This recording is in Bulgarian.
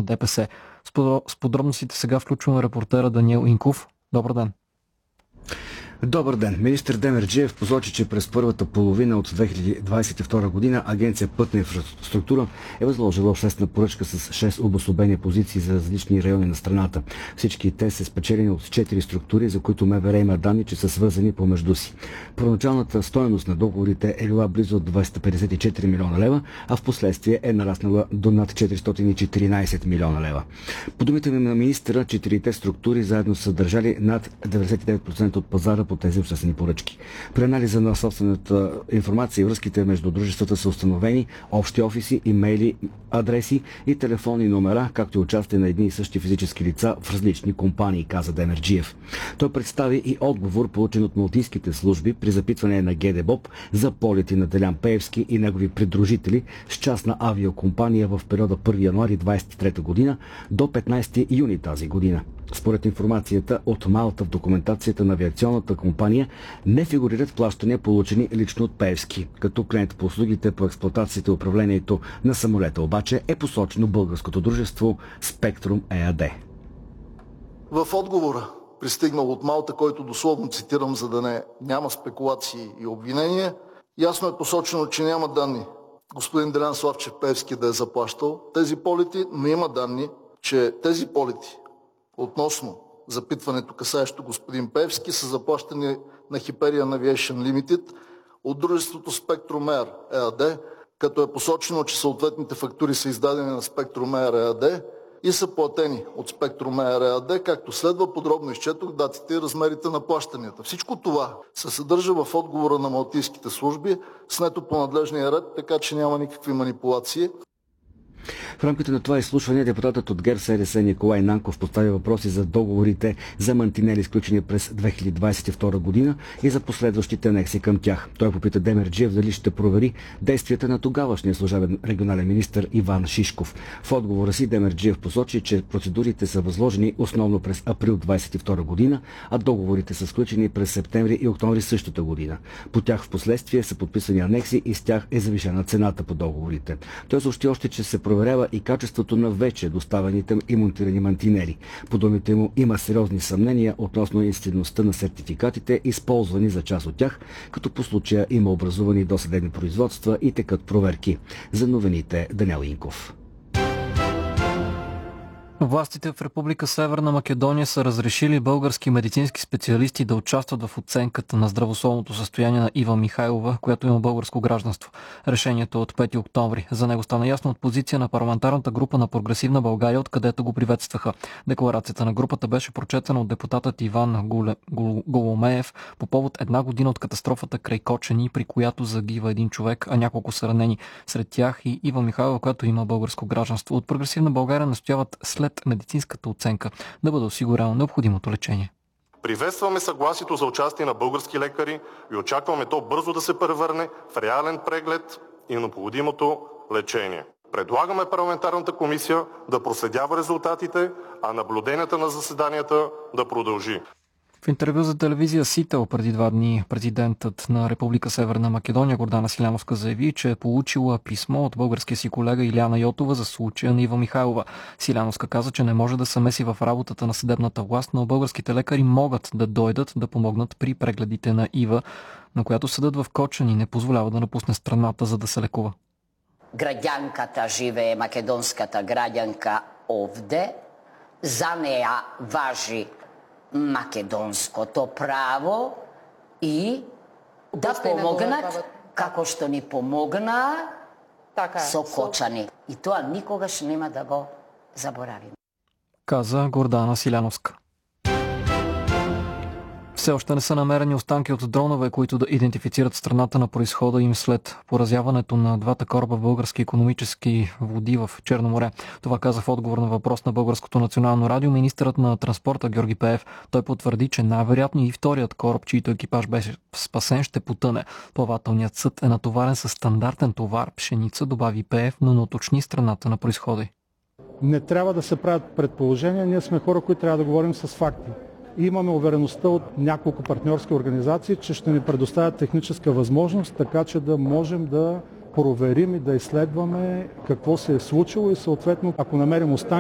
на ДПС. С подробностите сега включваме репортера Даниел Инков. Добър ден! Добър ден! Министър Демерджиев посочи, че през първата половина от 2022 година Агенция Пътна инфраструктура е възложила обществена поръчка с 6 обособени позиции за различни райони на страната. Всички те са спечелени от 4 структури, за които МВР има данни, че са свързани помежду си. Първоначалната стойност на договорите е била близо 254 милиона лева, а в последствие е нараснала до над 414 милиона лева. По думите на министъра, 4 структури заедно са държали над 99% от пазара по тези обществени поръчки. При анализа на собствената информация и връзките между дружествата са установени общи офиси, имейли, адреси и телефонни номера, както и участие на едни и същи физически лица в различни компании, каза Демерджиев. Той представи и отговор, получен от малтийските служби при запитване на ГДБОП за полети на Делян Пеевски и негови придружители с частна авиокомпания в периода 1 януари 2023 година до 15 юни тази година. Според информацията от Малта в документацията на авиационната компания не фигурират плащания, получени лично от Пеевски. Като клиент по услугите по експлоатацията и управлението на самолета обаче е посочено българското дружество Спектрум ЕАД. В отговора, пристигнал от Малта, който дословно цитирам, за да няма спекулации и обвинения, ясно е посочено, че няма данни господин Делян Славчев Пеевски да е заплащал тези полети, но има данни, че тези полети относно запитването, касаещо господин Пеевски, са заплащани на Hyperion Aviation Limited от дружеството Spectrum Air EAD, като е посочено, че съответните фактури са издадени на Spectrum Air EAD и са платени от Spectrum Air EAD, както следва. Подробно изчетох датите и размерите на плащанията. Всичко това се съдържа в отговора на малтийските служби, снето по надлежния ред, така че няма никакви манипулации. В рамките на това изслушване депутатът от ГЕРБ-СДС Николай Нанков постави въпроси за договорите за мантинели, изключени през 2022 година и за последващите анекси към тях. Той попита Демерджиев дали ще провери действията на тогавашния служебен регионален министър Иван Шишков. В отговора си Демерджиев посочи, че процедурите са възложени основно през април 2022 година, а договорите са сключени през септември и октомври същата година. По тях в последствие са подписани анекси и с тях е завишена цената по договорите. Той съобщи още, че се проверява и качеството на вече доставените и монтирани мантинели. По думите му има сериозни съмнения относно истинността на сертификатите, използвани за част от тях, като по случая има образувани досъдебни производства и текат проверки. За новините Даниел Инков. Властите в Република Северна Македония са разрешили български медицински специалисти да участват в оценката на здравословното състояние на Ива Михайлова, която има българско гражданство. Решението е от 5 октомври. За него стана ясно от позиция на парламентарната група на Прогресивна България, откъдето го приветстваха. Декларацията на групата беше прочетена от депутатът Иван Голомеев по повод 1 година от катастрофата край Кочани, при която загива един човек, а няколко са ранени. Сред тях и Ива Михайлова, която има българско гражданство. От Прогресивна България настояват след медицинската оценка да бъде осигурено необходимото лечение. Приветстваме съгласието за участие на български лекари и очакваме то бързо да се превърне в реален преглед и необходимото лечение. Предлагаме парламентарната комисия да проследява резултатите, а наблюденията на заседанията да продължи. В интервю за телевизия Сител преди 2 дни президентът на Република Северна Македония Гордана Силяновска заяви, че е получила писмо от българския си колега Иляна Йотова за случая на Ива Михайлова. Силяновска каза, че не може да се меси в работата на съдебната власт, но българските лекари могат да дойдат да помогнат при прегледите на Ива, на която съдът в Кочани не позволява да напусне страната, за да се лекува. Граѓанката живее, македонската граѓанка овде, за нея важи македонското право и да помогнат како што ни помогна со Кочани. И тоа никогаш нема да го заборавим. Каза Гордана Силяновска. Все още не са намерени останки от дронове, които да идентифицират страната на произхода им след поразяването на 2 кораба в български икономически води в Черно море. Това каза в отговор на въпрос на Българското национално радио министърът на транспорта Георги Пеев. Той потвърди, че най-вероятно и вторият кораб, чийто екипаж беше спасен, ще потъне. Плавателният съд е натоварен с стандартен товар пшеница, добави Пеев, но не уточни страната на произхода. Не трябва да се правят предположения, ние сме хора, които трябва да говорим с факти. И имаме увереността от няколко партньорски организации, че ще ни предоставят техническа възможност, така че да можем да проверим и да изследваме какво се е случило и съответно, ако намерим останки,